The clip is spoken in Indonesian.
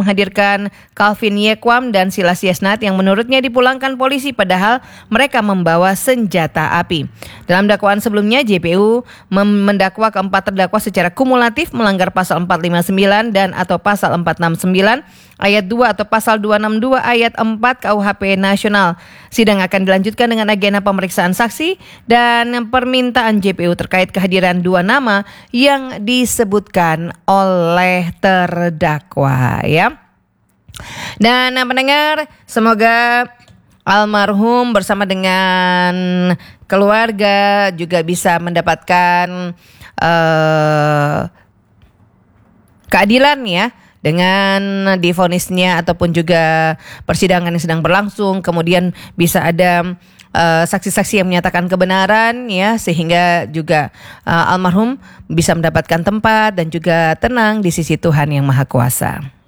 menghadirkan Calvin Yekwam dan Silas Yesnat yang menurutnya dipulangkan polisi padahal mereka membawa senjata api. Dalam dakwaan sebelumnya, JPU mendakwa keempat terdakwa secara kumulatif melanggar pasal 459 dan atau pasal 469 ayat 2 atau pasal 262 ayat 4 KUHP Nasional. Sidang akan dilanjutkan dengan agenda pemeriksaan saksi dan permintaan JPU terkait kehadiran dua nama yang disebutkan oleh terdakwa, ya. Dan pendengar, semoga almarhum bersama dengan keluarga juga bisa mendapatkan keadilan, ya, dengan divonisnya ataupun juga persidangan yang sedang berlangsung, kemudian bisa ada saksi-saksi yang menyatakan kebenaran, ya, sehingga juga almarhum bisa mendapatkan tempat dan juga tenang di sisi Tuhan Yang Maha Kuasa.